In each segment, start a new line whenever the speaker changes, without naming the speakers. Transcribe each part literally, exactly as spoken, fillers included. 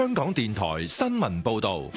香港電台新聞報道。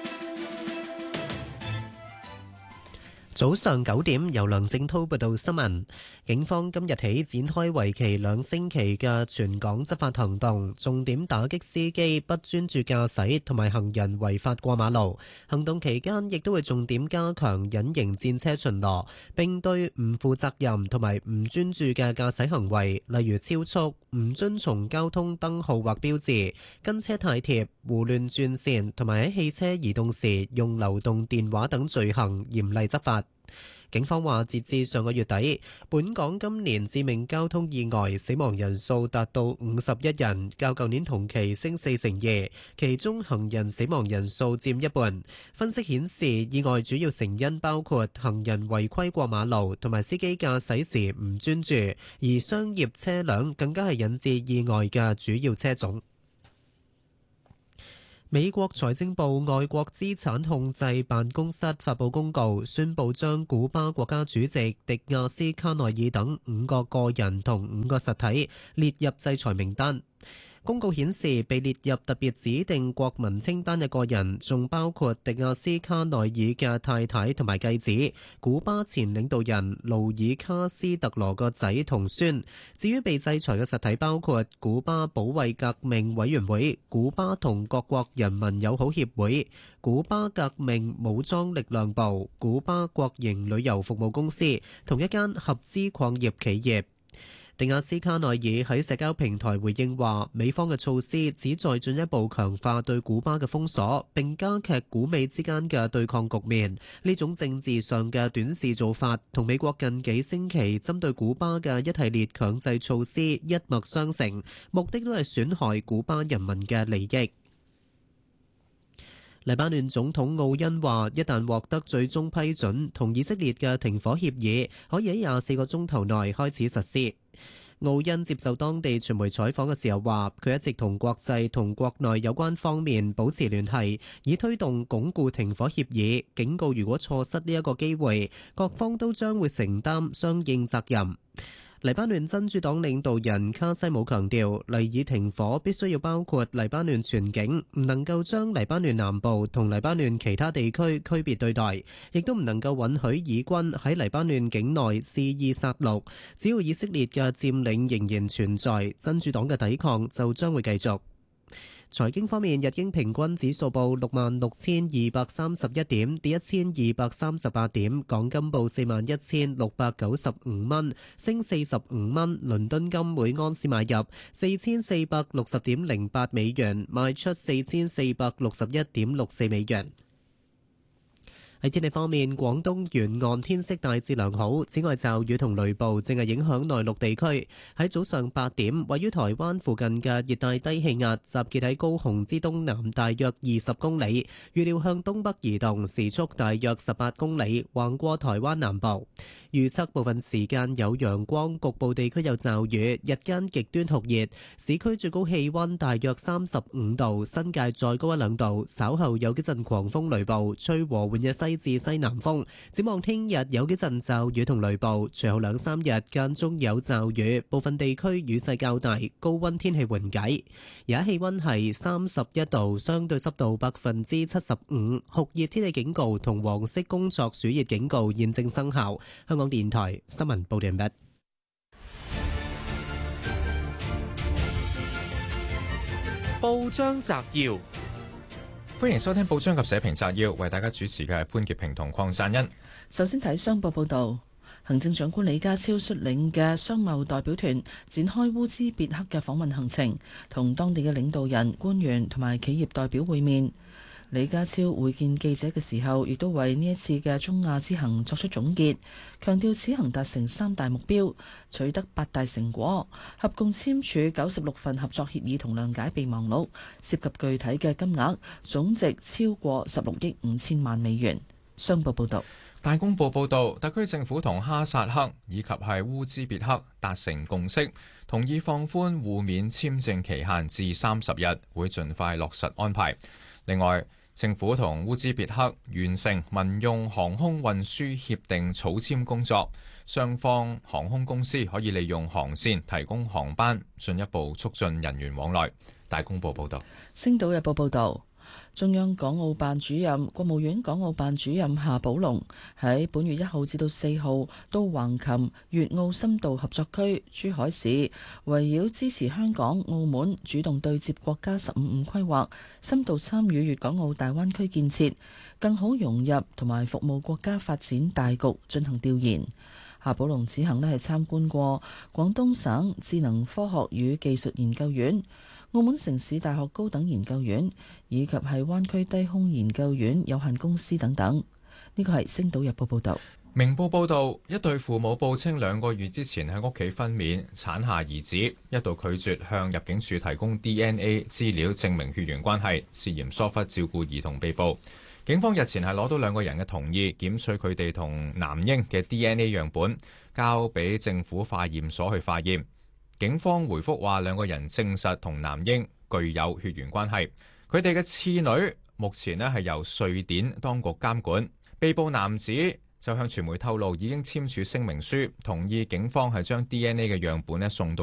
早上九點，由梁正滔報道新聞。警方今日起展開為期兩星期嘅全港執法行動，重點打擊司機不專注駕駛同埋行人違法過馬路。行動期間亦都會重點加強隱形戰車巡邏，並對唔負責任同埋唔專注嘅駕駛行為，例如超速、唔遵從交通燈號或標誌、跟車太貼、胡亂轉線同埋喺汽車移動時用流動電話等罪行嚴厲執法。警方話，截至上個月底，本港今年致命交通意外死亡人數達到五十一人，較舊年同期升四成二，其中行人死亡人數佔一半。分析顯示，意外主要成因包括行人違規過馬路同埋司機駕駛時唔專注，而商業車輛更加係引致意外嘅主要車種。美國財政部外國資產控制辦公室發佈公告，宣布將古巴國家主席迪亞斯卡內爾等五個個人同五個實體列入制裁名單。公告顯示，被列入特別指定國民清單嘅個人，仲包括迪亞斯卡內爾嘅太太同埋繼子，古巴前領導人盧爾卡斯特羅個仔同孫。至於被制裁嘅實體，包括古巴保衛革命委員會、古巴同各國人民友好協會、古巴革命武裝力量部、古巴國營旅遊服務公司同一間合資礦業企業。迪亞斯卡內爾喺社交平台回應話，美方嘅措施旨在進一步強化對古巴嘅封鎖，並加劇古美之間嘅對抗局面。呢種政治上嘅短視做法，同美國近幾星期針對古巴嘅一系列強制措施一脈相承，目的都係損害古巴人民嘅利益。黎巴嫩總統奧恩話，一旦獲得最終批准，同以色列嘅停火協議可以喺廿四個鐘頭內開始實施。奧恩接受當地傳媒採訪嘅時候話，佢一直同國際同國內有關方面保持聯繫，以推動鞏固停火協議，警告如果錯失呢一個機會，各方都將會承擔相應責任。黎巴嫩真主黨領導人卡西姆強調，黎以停火必須要包括黎巴嫩全境，唔能夠將黎巴嫩南部同黎巴嫩其他地區區別對待，亦都唔能夠允許以軍喺黎巴嫩境內肆意殺戮。只要以色列嘅佔領仍然存在，真主黨嘅抵抗就將會繼續。財經方面，日經平均指數報六萬六千二百三十一點，跌一千二百三十八點。港金報四萬一千六百九十五蚊，升四十五蚊。倫敦金每安士買入四千四百六十點零八美元，賣出四千四百六十一點六四美元。喺天氣方面，廣東沿岸天色大致良好，此外驟雨同雷暴正係影響內陸地區。喺早上八點，位於台灣附近嘅熱帶低氣壓集結喺高雄之東南大約二十公里，預料向東北移動，時速大約十八公里，橫過台灣南部。預測部分時間有陽光，局部地區有驟雨，日間極端酷熱，市區最高氣溫大約三十五度，新界再高一兩度。稍後有幾陣狂風雷暴，吹和緩嘅西至西南風。展望聽日有幾陣驟雨同雷暴，隨後兩三日間中有驟雨，部分地區雨勢較大，高溫天氣緩解。而家氣溫係三十一度，相對濕度百分之七十五，酷熱天氣警告同黃色工作暑熱警告現正生效。香港電台新聞報道完畢。
報章摘要。
歡迎收聽報章及社評摘要，為大家主持嘅係潘潔平同鄺贊恩。
首先睇商報報道，行政長官李家超率領嘅商貿代表團展開烏茲別克嘅訪問行程，同當地嘅領導人、官員同埋企業代表會面。李家超會見記者嘅時候，亦都為呢一次嘅中亞之行作出總結，強調此行達成三大目標，取得八大成果，合共簽署九十六份合作協議同諒解備忘錄，涉及具體嘅金額總值超過十六億五千萬美元。商報報道。
大公報報導，特區政府同哈薩克以及係烏茲別克達成共識，同意放寬互免簽證期限至三十日，會盡快落實安排。另外，政府同烏茲別克完成民用航空運輸協定草簽工作，雙方航空公司可以利用航線提供航班，進一步促進人員往來。 大公報報導。
星島日報報導。中央港澳辦主任、國務院港澳辦主任夏寶龍喺本月一號至到四號到橫琴粵澳深度合作區珠海市，圍繞支持香港、澳門主動對接國家十五五規劃，深度參與粵港澳大灣區建設，更好融入同埋服務國家發展大局進行調研。夏寶龍此行咧係參觀過廣東省智能科學與技術研究院、澳門城市大學高等研究院以及係灣區低空研究院有限公司等等。呢個係《星島日報》報導。
明報報導，一對父母報稱兩個月之前喺屋企分娩產下兒子，一度拒絕向入境處提供 D N A 資料證明血緣關係，涉嫌疏忽照顧兒童被捕。警方日前係攞到兩個人嘅同意，檢取佢哋同男嬰嘅 D N A 樣本，交俾政府化驗所去化驗。警方回覆話，兩個人證實同男嬰具有血緣關係。佢哋嘅次女目前呢係由瑞典當局監管。被捕男子就向傳媒透露，已經簽署聲明書，同意警方係將 D N A 嘅樣本呢送到